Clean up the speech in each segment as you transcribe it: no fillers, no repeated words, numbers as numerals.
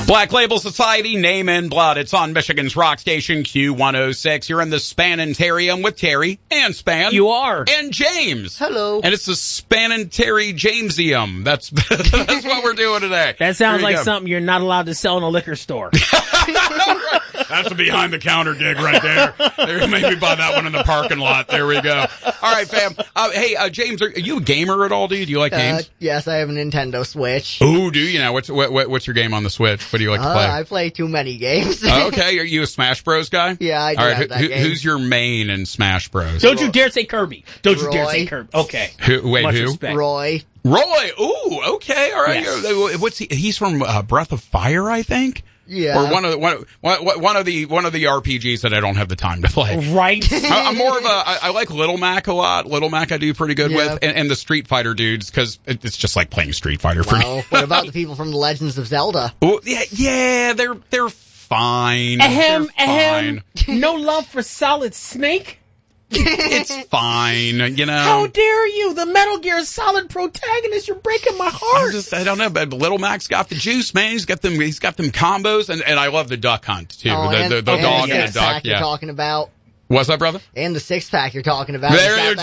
Black Label Society, Name in Blood. It's on Michigan's rock station Q106. You're in the Spanentarium with Terry and Span. You are. And James. Hello. And it's the Spanentary Jamesium. That's what we're doing today. That sounds like something you're not allowed to sell in a liquor store. That's a behind-the-counter gig right there. Maybe buy that one in the parking lot. There we go. All right, fam. Hey, James, are you a gamer at all, dude? Do you like games? Yes, I have a Nintendo Switch. Oh, do you now? What's your game on the Switch? What do you like to play? I play too many games. Okay, are you a Smash Bros guy? Yeah, I do. All right, have that game. who's your main in Smash Bros? Don't you dare say Kirby. Don't you dare Roy. say Kirby. Okay. Much who? Respect. Roy. Ooh, okay, all right. Yes. What's he? He's from Breath of Fire, I think. Yeah. Or one of the RPGs that I don't have the time to play. Right. I'm more of I like Little Mac a lot. Little Mac I do pretty good with, and the Street Fighter dudes because it's just like playing Street Fighter for me. What about the people from The Legends of Zelda? Oh, yeah, they're fine. They're fine. No love for Solid Snake? It's fine, you know. How dare you? The Metal Gear Solid protagonist, you're breaking my heart. I don't know, but Little Mac's got the juice, man. He's got them combos, and I love the Duck Hunt too. The dog and the duck. You're talking about. What's that, brother? And the six-pack you're talking about.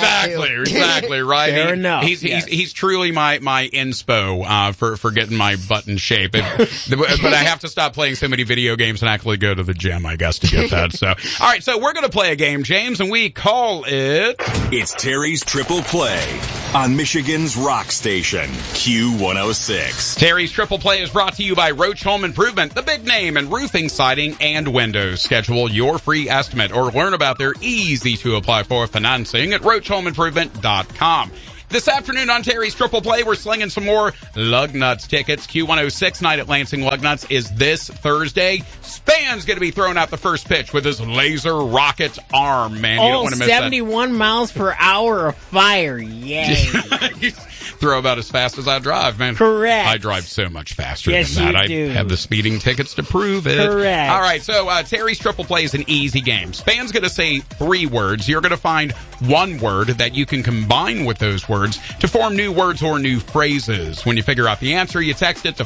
Exactly, right. Fair enough. He's truly my inspo, for getting my butt in shape. But I have to stop playing so many video games and actually go to the gym, I guess, to get that. So, all right, so we're going to play a game, James, and we call it... It's Terry's Triple Play on Michigan's rock station, Q106. Terry's Triple Play is brought to you by Roach Home Improvement, the big name in roofing, siding, and windows. Schedule your free estimate or learn about their easy-to-apply-for financing at RoachHomeImprovement.com. This afternoon on Terry's Triple Play, we're slinging some more Lugnuts tickets. Q106 night at Lansing Lugnuts is this Thursday. Span's going to be throwing out the first pitch with his laser rocket arm, man. You don't want to miss 71 miles per hour of fire. Yay. Throw about as fast as I drive, man. Correct. I drive so much faster yes, than that. You do. I have the speeding tickets to prove it. Correct. All right, so Terry's Triple Play is an easy game. Span's going to say 3 words. You're going to find one word that you can combine with those words to form new words or new phrases. When you figure out the answer, you text it to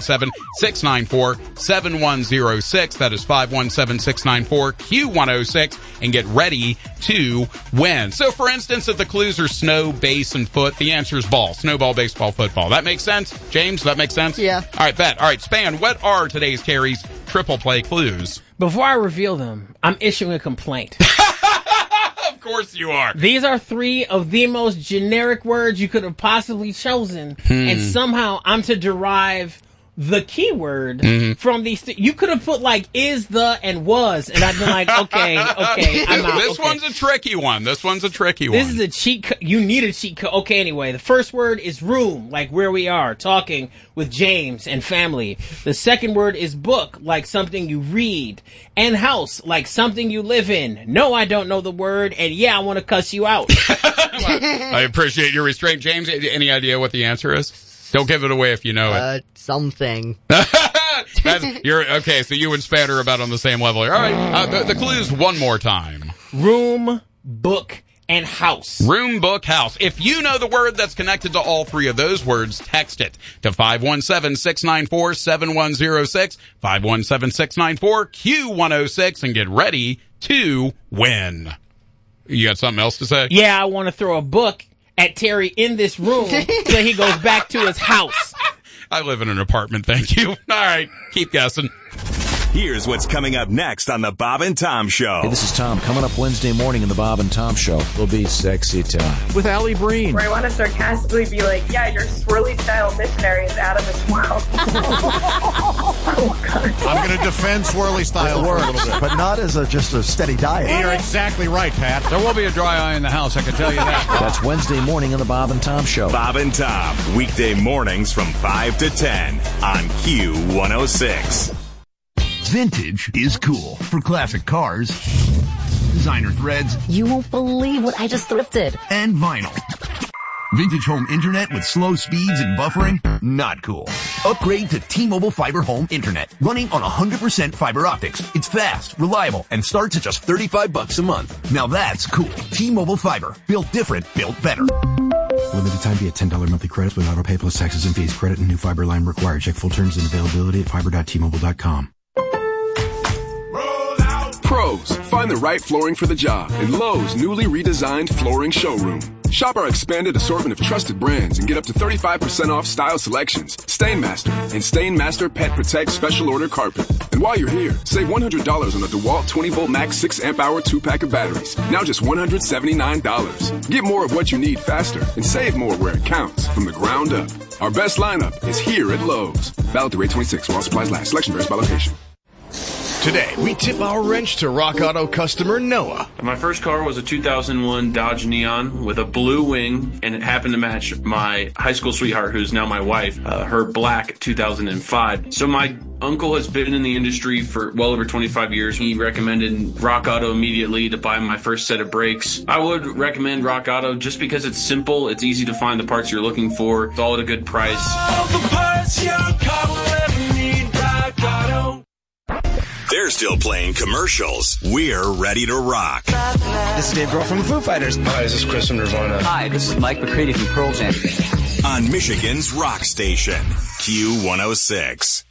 517-694-7106. That is 517-694-Q106, and get ready to win. So, for instance, if the clues are snow, base, and foot, the answer is ball. Snowball, baseball, football. That makes sense? James, that makes sense? Yeah. All right, bet. All right, Span, what are today's Terry's Triple Play clues? Before I reveal them, I'm issuing a complaint. Of course you are. These are 3 of the most generic words you could have possibly chosen, and somehow I'm to derive the keyword from these. You could have put like is, the, and was, and I've been like, okay, I'm out. This one's a tricky one. This is a cheat code. You need a cheat code. Okay, anyway, the first word is room, like where we are, talking with James and family. The second word is book, like something you read. And house, like something you live in. No, I don't know the word, and yeah, I want to cuss you out. I appreciate your restraint. James, any idea what the answer is? Don't give it away if you know it. Something. Okay, so you and Span are about on the same level here. All right, the clues one more time. Room, book, and house. Room, book, house. If you know the word that's connected to all 3 of those words, text it to 517-694-7106, 517-694-Q106, and get ready to win. You got something else to say? Yeah, I want to throw a book at Terry in this room so he goes back to his house. I live in an apartment, thank you. All right, keep guessing. Here's what's coming up next on the Bob and Tom Show. Hey, this is Tom. Coming up Wednesday morning in the Bob and Tom Show will be Sexy Time with Allie Breen. Where I want to sarcastically be like, yeah, your swirly style missionary is out of this world. Oh, God. I'm going to defend swirly style for a little bit. But not as just a steady diet. You're exactly right, Pat. There will be a dry eye in the house, I can tell you that. That's Wednesday morning in the Bob and Tom Show. Bob and Tom, weekday mornings from 5 to 10 on Q106. Vintage is cool. For classic cars, designer threads. You won't believe what I just thrifted. And vinyl. Vintage home internet with slow speeds and buffering? Not cool. Upgrade to T-Mobile Fiber Home Internet. Running on 100% fiber optics. It's fast, reliable, and starts at just $35 a month. Now that's cool. T-Mobile Fiber. Built different, built better. Limited time via $10 monthly credits with auto pay plus taxes and fees. Credit and new fiber line required. Check full terms and availability at fiber.tmobile.com. Pros, find the right flooring for the job in Lowe's newly redesigned flooring showroom. Shop our expanded assortment of trusted brands and get up to 35% off style selections, Stainmaster, and Stainmaster Pet Protect Special Order Carpet. And while you're here, save $100 on the DeWalt 20-volt max 6-amp-hour 2-pack of batteries. Now just $179. Get more of what you need faster and save more where it counts from the ground up. Our best lineup is here at Lowe's. Valid through 8/26 while supplies last. Selection varies by location. Today, we tip our wrench to Rock Auto customer Noah. My first car was a 2001 Dodge Neon with a blue wing, and it happened to match my high school sweetheart, who's now my wife, her black 2005. So my uncle has been in the industry for well over 25 years. He recommended Rock Auto immediately to buy my first set of brakes. I would recommend Rock Auto just because it's simple, it's easy to find the parts you're looking for, it's all at a good price. All the parts your car will ever need, Rock Auto. They're still playing commercials. We're ready to rock. This is Dave Grohl from the Foo Fighters. Hi, this is Chris from Nirvana. Hi, this is Mike McCready from Pearl Jam. On Michigan's Rock Station, Q106.